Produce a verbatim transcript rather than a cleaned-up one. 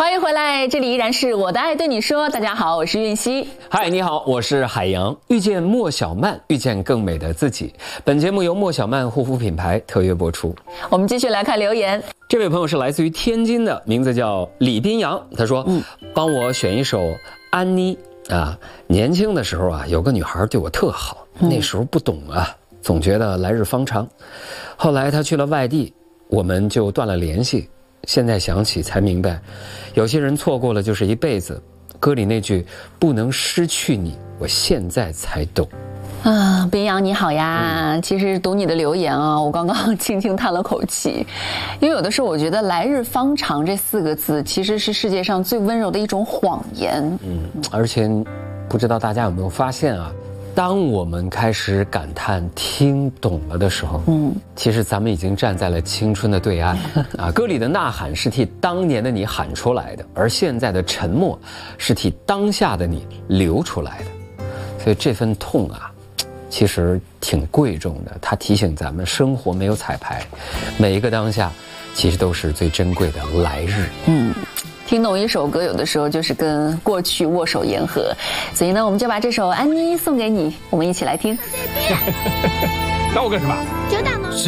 欢迎回来，这里依然是我的爱对你说。大家好，我是韵熙。 嗨，你好，我是海洋。遇见莫小曼，遇见更美的自己。本节目由莫小曼护肤品牌特约播出。 我们继续来看留言。 这位朋友是来自于天津的，名字叫李斌阳。他说：“嗯，帮我选一首安妮啊。年轻的时候啊，有个女孩对我特好，那时候不懂啊，总觉得来日方长。后来她去了外地，我们就断了联系。现在想起才明白，有些人错过了就是一辈子。歌里那句‘不能失去你’，我现在才懂。” 啊，斌阳你好呀！嗯、其实读你的留言啊，我刚刚轻轻叹了口气，因为有的时候我觉得“来日方长”这四个字其实是世界上最温柔的一种谎言。 嗯，而且不知道大家有没有发现啊，当我们开始感叹听懂了的时候，嗯，其实咱们已经站在了青春的对岸啊。歌里的呐喊是替当年的你喊出来的，而现在的沉默是替当下的你流出来的。所以这份痛啊，其实挺贵重的，它提醒咱们生活没有彩排，每一个当下其实都是最珍贵的来日。 嗯，听懂一首歌有的时候就是跟过去握手言和，所以呢我们就把这首安妮送给你，我们一起来听。 打我干什么？ 就打吗？